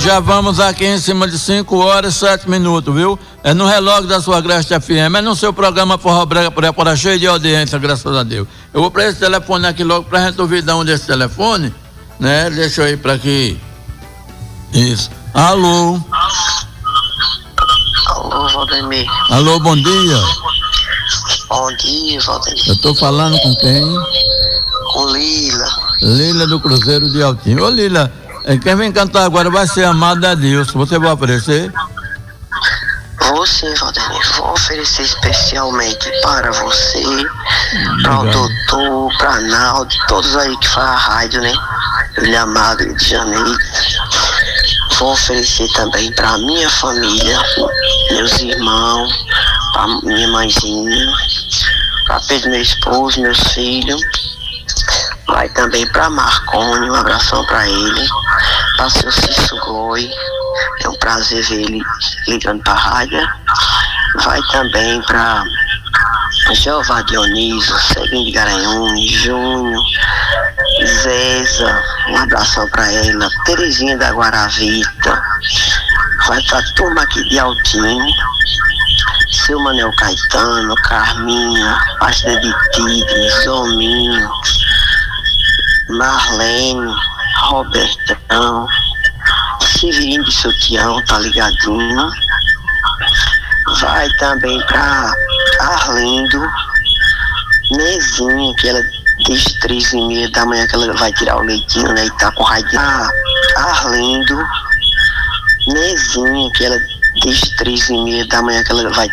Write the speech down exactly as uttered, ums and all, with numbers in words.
já vamos aqui em cima de cinco horas e sete minutos, viu? É no relógio da sua Agreste F M, é no seu programa Forró Brega por Epora, cheio de audiência, graças a Deus. Eu vou para esse telefone aqui logo pra gente ouvir de onde é esse telefone, né? Deixa eu ir pra aqui. Isso. Alô? Alô, Valdemir. Alô, bom dia. Bom dia, Valdemir. Eu tô falando com quem? Com Lila. Lila do Cruzeiro de Altinho. Ô Lila, quem vem cantar agora vai ser Amado Adilson. Você vai oferecer? Vou sim, Valdemir. Vou oferecer especialmente para você, para o doutor, para Naldo, todos aí que fazem a rádio, né? Ele Amado, Rio de Janeiro. Vou oferecer também para minha família, meus irmãos, para minha mãezinha, para Pedro, meu esposo, meus filhos. Vai também para Marconi, um abração para ele, para seu Cício Goi, é um prazer ver ele ligando para a rádio. Vai também para Jeová Dionísio, Seguinho de Garanhuns, Júnior, Zeza, um abração para ela, Terezinha da Guaravita. Vai para a turma aqui de Altinho, seu Manel Caetano, Carminha, Pasta de Tigre, Zominho, Marlene, Robertão, Severino de Sutião, tá ligadinho. Vai também pra Arlindo, Nezinha, que ela desde três e meia da manhã que ela vai tirar o leitinho, né? E tá com raiva. Ah, Arlindo, Nezinha, que ela desde três e meia da manhã que ela vai